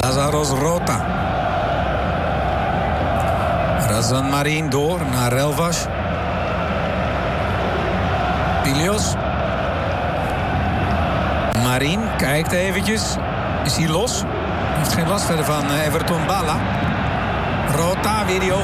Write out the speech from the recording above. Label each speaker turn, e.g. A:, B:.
A: Lazaros Rota. Razan Marin door naar Relvas. Pilios. Marin kijkt eventjes. Is hij los? Heeft geen last verder van Everton Balla. Rota weer die